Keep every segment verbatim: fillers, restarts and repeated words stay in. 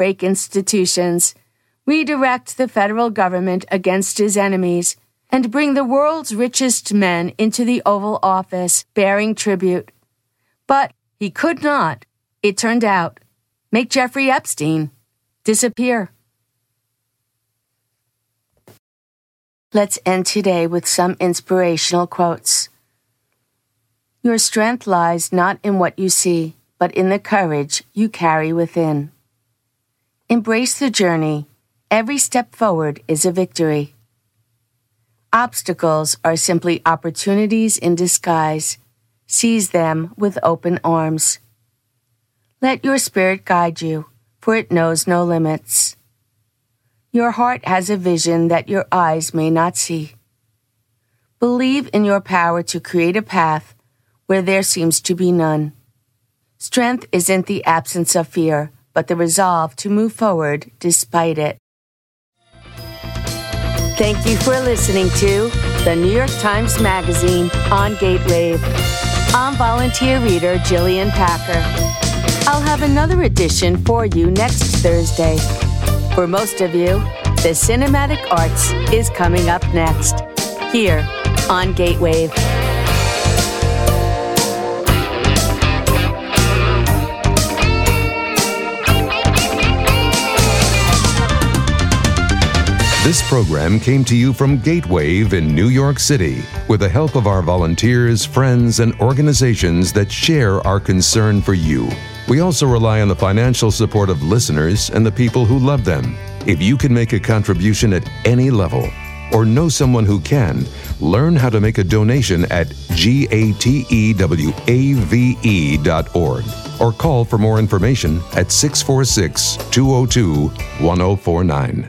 break institutions, redirect the federal government against his enemies, and bring the world's richest men into the Oval Office bearing tribute. But he could not, it turned out, make Jeffrey Epstein disappear. Let's end today with some inspirational quotes. Your strength lies not in what you see, but in the courage you carry within. Embrace the journey. Every step forward is a victory. Obstacles are simply opportunities in disguise. Seize them with open arms. Let your spirit guide you, for it knows no limits. Your heart has a vision that your eyes may not see. Believe in your power to create a path where there seems to be none. Strength isn't the absence of fear, but the resolve to move forward despite it. Thank you for listening to the New York Times Magazine on Gatewave. I'm volunteer reader Jillian Packer. I'll have another edition for you next Thursday. For most of you, the cinematic arts is coming up next, here on Gatewave. This program came to you from Gatewave in New York City with the help of our volunteers, friends, and organizations that share our concern for you. We also rely on the financial support of listeners and the people who love them. If you can make a contribution at any level or know someone who can, learn how to make a donation at gatewave dot org or call for more information at six four six, two zero two, one zero four nine.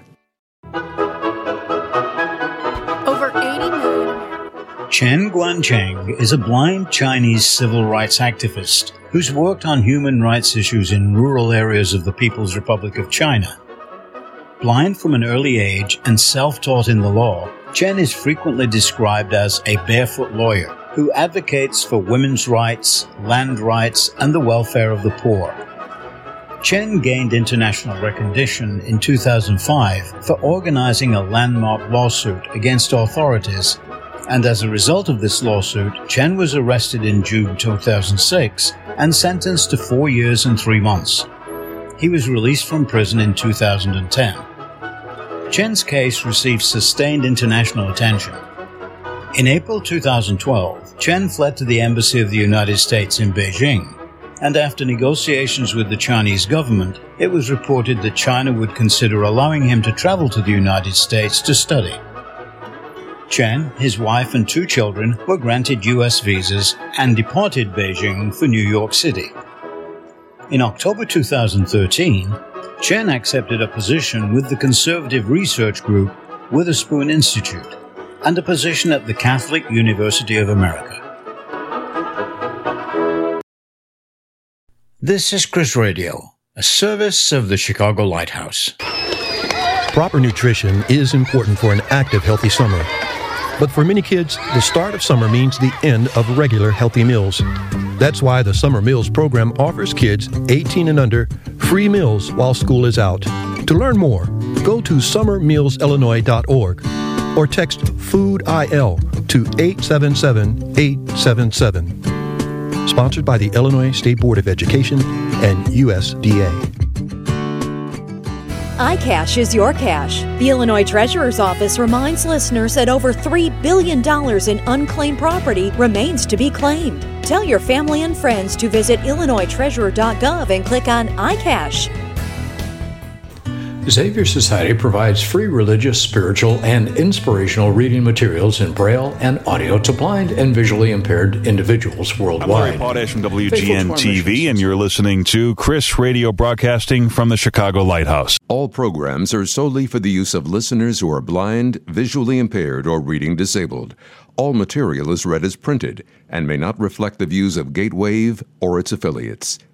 Chen Guangcheng is a blind Chinese civil rights activist who's worked on human rights issues in rural areas of the People's Republic of China. Blind from an early age and self-taught in the law, Chen is frequently described as a barefoot lawyer who advocates for women's rights, land rights, and the welfare of the poor. Chen gained international recognition in two thousand five for organizing a landmark lawsuit against authorities, and as a result of this lawsuit, Chen was arrested in June two thousand six and sentenced to four years and three months. He was released from prison in two thousand ten. Chen's case received sustained international attention. In April two thousand twelve, Chen fled to the Embassy of the United States in Beijing, and after negotiations with the Chinese government, it was reported that China would consider allowing him to travel to the United States to study. Chen, his wife, and two children were granted U S visas and departed Beijing for New York City. In October two thousand thirteen, Chen accepted a position with the conservative research group Witherspoon Institute and a position at the Catholic University of America. This is Chris Radio, a service of the Chicago Lighthouse. Proper nutrition is important for an active, healthy summer. But for many kids, the start of summer means the end of regular healthy meals. That's why the Summer Meals program offers kids eighteen and under free meals while school is out. To learn more, go to summer meals illinois dot org or text Food I L to eight seven seven, eight seven seven. Sponsored by the Illinois State Board of Education and U S D A. iCash is your cash. The Illinois Treasurer's Office reminds listeners that over three billion dollars in unclaimed property remains to be claimed. Tell your family and friends to visit illinois treasurer dot gov and click on iCash. Xavier Society provides free religious, spiritual, and inspirational reading materials in Braille and audio to blind and visually impaired individuals worldwide. I'm Larry Potash from W G N T V, and you're listening to Chris Radio, broadcasting from the Chicago Lighthouse. All programs are solely for the use of listeners who are blind, visually impaired, or reading disabled. All material is read as printed and may not reflect the views of Gatewave or its affiliates.